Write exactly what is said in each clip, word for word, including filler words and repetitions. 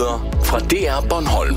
Nyheder fra D R Bornholm.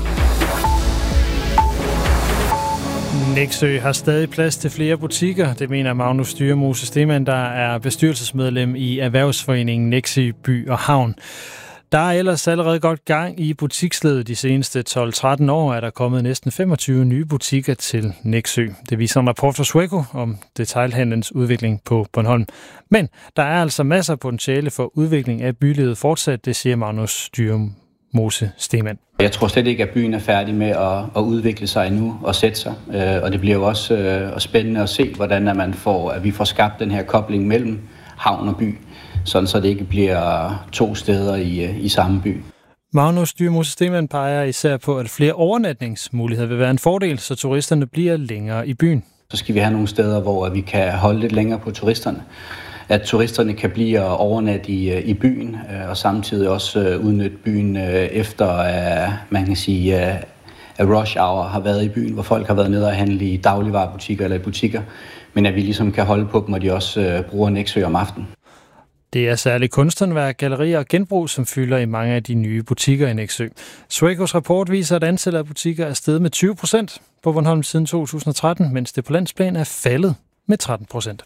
Nexø har stadig plads til flere butikker, det mener Magnus Dyremose Stemann, der er bestyrelsesmedlem i Erhvervsforeningen Nexø By og Havn. Der er ellers allerede godt gang i butiksledet. De seneste tolv til tretten år er der kommet næsten femogtyve nye butikker til Nexø. Det viser en rapport fra Sweco om detailhandelens udvikling på Bornholm. Men der er altså masser af potentiale for udvikling af bylivet fortsat, det siger Magnus Dyremose Stemann. Jeg tror slet ikke, at byen er færdig med at, at udvikle sig endnu og sætte sig. Og det bliver jo også spændende at se, hvordan man får, at vi får skabt den her kobling mellem havn og by, sådan så det ikke bliver to steder i, i samme by. Magnus Dyremose Stemann peger især på, at flere overnatningsmuligheder vil være en fordel, så turisterne bliver længere i byen. Så skal vi have nogle steder, hvor vi kan holde lidt længere på turisterne. At turisterne kan blive og overnatte i, i byen, og samtidig også udnytte byen efter, at man kan sige, at rush hour har været i byen, hvor folk har været nede og handle i dagligvarebutikker eller i butikker, men at vi ligesom kan holde på dem, og de også bruger Nexø om aftenen. Det er særligt kunsthåndværk, gallerier og genbrug, som fylder i mange af de nye butikker i Nexø. Swecos rapport viser, at antallet af butikker er steget med tyve procent på Bornholm siden to tusind og tretten, mens det på landsplan er faldet med tretten procent.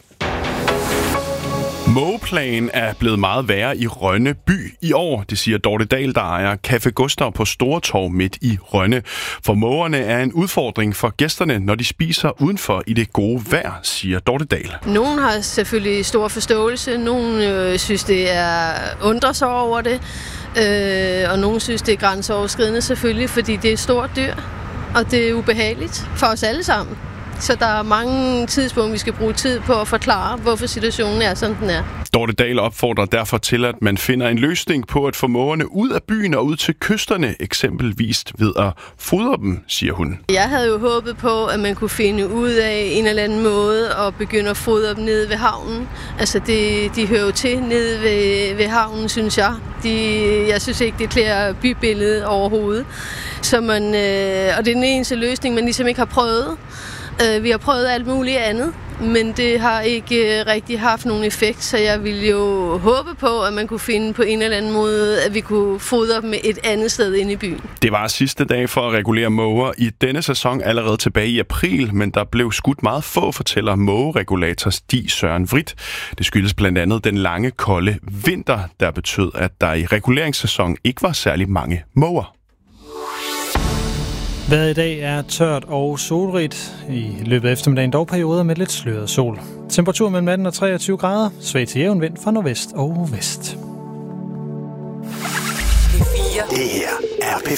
Mågeplagen er blevet meget værre i Rønne by i år, det siger Dorte Dahl, der ejer Café Gustav på Stortorv midt i Rønne. For mågerne er en udfordring for gæsterne, når de spiser udenfor i det gode vejr, siger Dorte Dahl. Nogen har selvfølgelig stor forståelse, nogen øh, synes det er undrer sig over det, øh, og nogen synes det er grænseoverskridende selvfølgelig, fordi det er et stort dyr, og det er ubehageligt for os alle sammen. Så der er mange tidspunkter, vi skal bruge tid på at forklare, hvorfor situationen er, som den er. Dorte Dahl opfordrer derfor til, at man finder en løsning på at få mågerne ud af byen og ud til kysterne, eksempelvis ved at fodre dem, siger hun. Jeg havde jo håbet på, at man kunne finde ud af en eller anden måde at begynde at fodre dem nede ved havnen. Altså, det, de hører jo til nede ved, ved havnen, synes jeg. De, jeg synes ikke, det klæder bybilledet overhovedet. Så man, øh, og det er den eneste løsning, man ligesom ikke har prøvet. Vi har prøvet alt muligt andet, men det har ikke rigtig haft nogen effekt, så jeg ville jo håbe på, at man kunne finde på en eller anden måde, at vi kunne fodre dem et andet sted inde i byen. Det var sidste dag for at regulere måger i denne sæson allerede tilbage i april, men der blev skudt meget få, fortæller mågeregulator Stig Søren Vridt. Det skyldes blandt andet den lange, kolde vinter, der betød, at der i reguleringssæsonen ikke var særlig mange måger. Vejret i dag er tørt og solrigt. I løbet af eftermiddagen dog perioder med lidt sløret sol. Temperatur mellem atten og treogtyve grader. Svag til jævn vind fra nordvest og vest. Det her er P